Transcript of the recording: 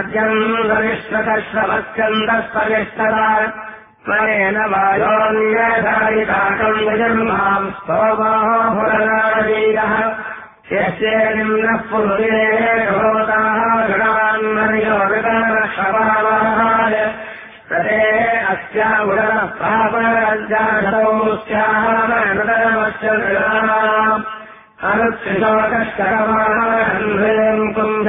राज्यम् वरिष्ठतश्रवस्कन्दस्परिष्ठता मनेन वायोन्यधारिताकम् विजन्माम् स्तोमाहुरनादीरः यस्येनिम्नः पुरुषे भवताः गणान्मर्यो विकारक्षमावाहाय तते अस्या उदरः प्रापरज्जातौ स्यामनतरमस्य अनुच्छिशोकश्चरमाहन्भृम् कुम्भ